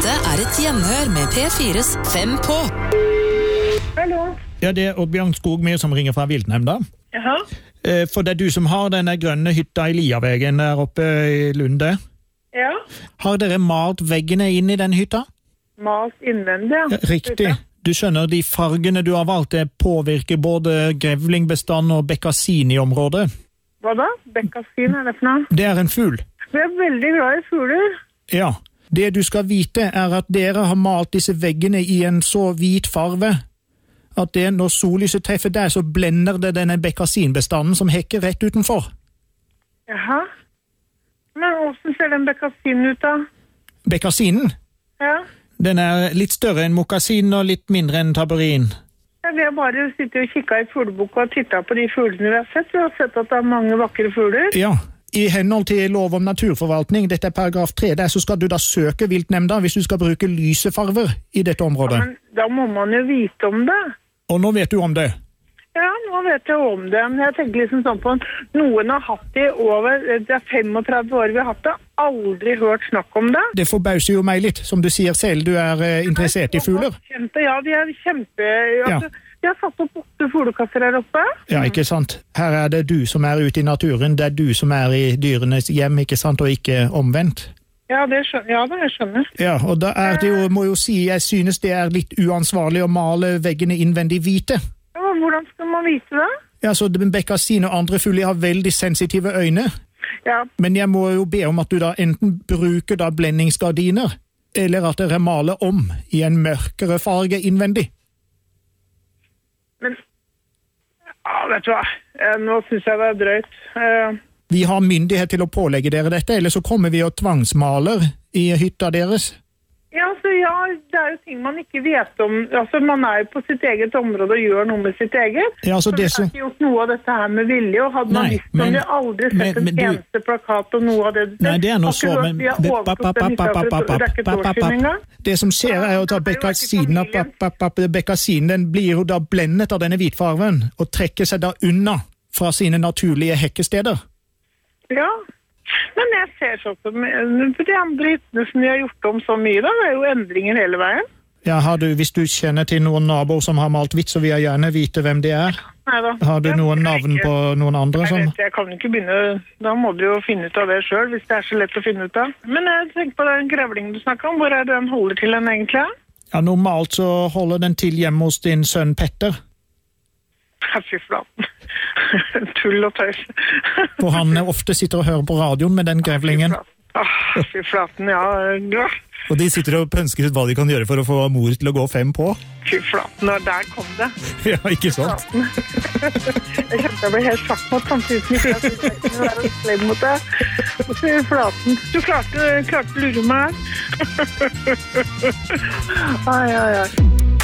Dette et gjenhør med P4s 5 på. Hallo. Ja, det Oddbjørn Skogmyr som ringer fra Viltnemnda. Jaha. For det du som har denne grønne hytta i Liavegen der oppe i Lunde. Ja. Har dere malt veggene inn i den hytta? Malt innvendig, ja. Riktig. Du skjønner, de fargene du har valgt det påvirker både grevlingbestand og bekkasin i området. Hva da? Bekkasin det for noe? Det en fugl. Vi veldig glad i fugler. Ja. Det du skal vite at dere har malt disse veggene i en så hvit farve at det når sollyset treffer der, så blender det denne bekkasinbestanden som hekker rett utenfor. Jaha. Men hvordan ser den bekkasinen ut da? Bekkasinen? Ja. Den litt større enn mokkasin og litt mindre enn taburin. Ja, vi har bare sittet og kikket i fugleboka og tittet på de fuglene vi har sett. Vi har sett at det mange vakre fugler. Ja. I henhold til lov om naturforvaltning, dette paragraf 3, der så skal du da søke viltnemnda hvis du skal bruke lysefarver i dette området. Ja, men da må man jo vite om det. Og nå vet du om det? Ja, nå vet jeg om det. Men jeg tenker liksom sånn på noen har hatt det over, det 35 år vi har hatt det, aldri hørt snakk om det. Det forbauser jo meg litt, som du sier selv, du interessert i fugler. Ja, de kjempe... Ja. Jeg har satt opp 8 fuglekasser her oppe. Ja, ikke sant. Her det du som ute i naturen, det du som i dyrenes hjem, ikke sant, og ikke omvendt. Ja, det skjønner. Ja, og da det jo, må jo si, jeg synes det litt uansvarlig å male veggene innvendig hvite. Ja, hvordan skal man vite det? Ja, så bekkasin og andre fugler har veldig sensitive øyne. Ja. Men jeg må jo be om at du da enten bruker da blendingsgardiner, eller at dere maler om i en mørkere farge innvendig. Men, vet du hva, nå synes jeg det drøyt. Vi har myndighet til å pålegge dere dette, eller så kommer vi og tvangsmaler i hytta deres. Ja, det jo ting man ikke vet om. Altså, man jo på sitt eget område og gjør noe med sitt eget. Ja, altså, så vi har ikke gjort noe av dette her med vilje, og hadde man visst om vi aldri sett en eneste plakat og noe av det. Nei, det noe så, men... Vi har overgått den hytta for det ikke et år siden engang. Det som skjer jo at bekkasinen, den blir jo da blendet av denne hvitfarven, og trekker seg da unna fra sine naturlige hekkesteder. Ja, men jeg ser sånn på de andre hyttene som vi har gjort om så mye, da det jo endringer hele veien. Ja, hvis du kjenner til noen naboer som har malt hvitt, så vil jeg gjerne vite hvem det Neida. Har du noen navn på noen andre? Jeg kan ikke begynne, da må du jo finne ut av det selv, hvis det så lett å finne ut av. Men jeg tenker på den grevlingen du snakker om, hvor den holder til den egentlig? Ja, normalt så holder den til hjemme hos din sønn Petter. Fy flaten. Tull og tøys. For han ofte sitter og hører på radioen med den grevlingen. Fy flaten, ja. Og de sitter og pønsker ut hva de kan gjøre for å få mor til å gå 5 på. Fy flaten, og der kom det. Ja, ikke sant? Jeg kjente jeg ble helt sjakk mot samtidig som jeg kunne være slem mot det. Fy flaten. Du klarte å lure meg her. Ai.